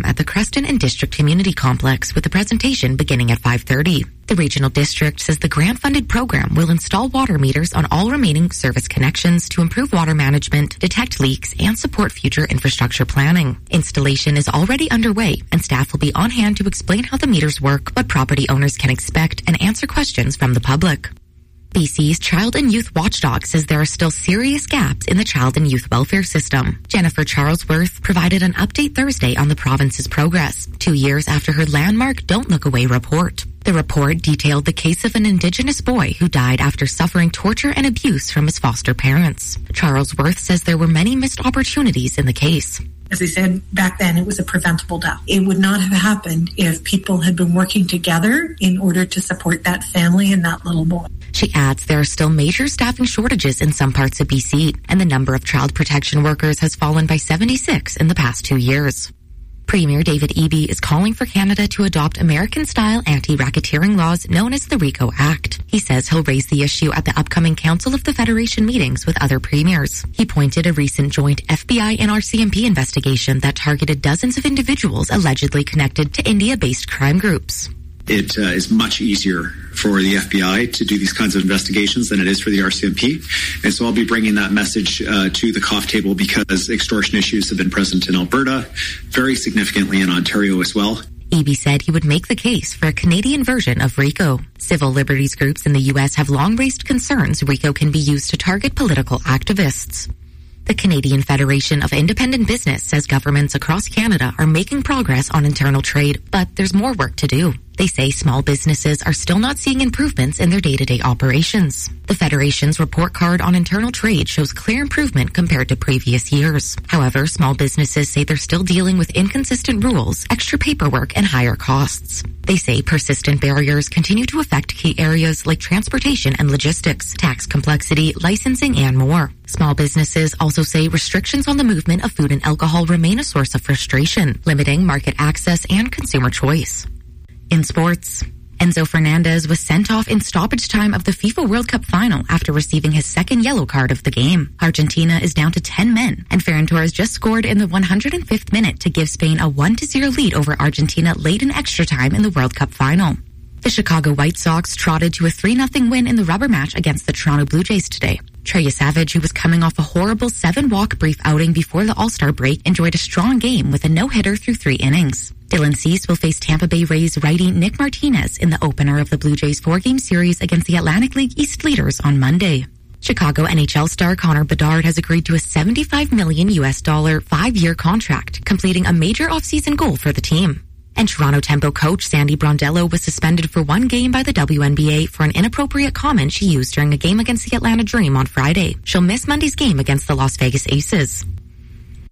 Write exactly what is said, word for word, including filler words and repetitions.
at the Creston and District Community Complex with the presentation beginning at five thirty. The Regional District says the grant-funded program will install water meters on all remaining service connections to improve water management, detect leaks, and support future infrastructure planning. Installation is already underway, and staff will be on hand to explain how the meters work, what property owners can expect, and answer questions from the public. B C's Child and Youth Watchdog says there are still serious gaps in the child and youth welfare system. Jennifer Charlesworth provided an update Thursday on the province's progress, two years after her landmark Don't Look Away report. The report detailed the case of an Indigenous boy who died after suffering torture and abuse from his foster parents. Charlesworth says there were many missed opportunities in the case. As I said, back then it was a preventable death. It would not have happened if people had been working together in order to support that family and that little boy. She adds there are still major staffing shortages in some parts of B C, and the number of child protection workers has fallen by seventy-six in the past two years. Premier David Eby is calling for Canada to adopt American-style anti-racketeering laws known as the RICO Act. He says he'll raise the issue at the upcoming Council of the Federation meetings with other premiers. He pointed a recent joint F B I and R C M P investigation that targeted dozens of individuals allegedly connected to India-based crime groups. It uh, is much easier for the F B I to do these kinds of investigations than it is for the R C M P. And so I'll be bringing that message uh, to the cough table because extortion issues have been present in Alberta, very significantly in Ontario as well. Eby said he would make the case for a Canadian version of RICO. Civil liberties groups in the U S have long raised concerns RICO can be used to target political activists. The Canadian Federation of Independent Business says governments across Canada are making progress on internal trade, but there's more work to do. They say small businesses are still not seeing improvements in their day-to-day operations. The Federation's report card on internal trade shows clear improvement compared to previous years. However, small businesses say they're still dealing with inconsistent rules, extra paperwork, and higher costs. They say persistent barriers continue to affect key areas like transportation and logistics, tax complexity, licensing, and more. Small businesses also say restrictions on the movement of food and alcohol remain a source of frustration, limiting market access and consumer choice. In sports, Enzo Fernandez was sent off in stoppage time of the FIFA World Cup final after receiving his second yellow card of the game. Argentina is down to ten men, and Ferran Torres just scored in the one hundred fifth minute to give Spain a one to zero lead over Argentina late in extra time in the World Cup final. The Chicago White Sox trotted to a three nothing win in the rubber match against the Toronto Blue Jays today. Trey Savage, who was coming off a horrible seven-walk brief outing before the All-Star break, enjoyed a strong game with a no-hitter through three innings. Dylan Cease will face Tampa Bay Rays righty Nick Martinez in the opener of the Blue Jays four-game series against the Atlantic League East leaders on Monday. Chicago N H L star Connor Bedard has agreed to a seventy-five million U S dollar five-year contract, completing a major offseason goal for the team. And Toronto Tempo coach Sandy Brondello was suspended for one game by the W N B A for an inappropriate comment she used during a game against the Atlanta Dream on Friday. She'll miss Monday's game against the Las Vegas Aces.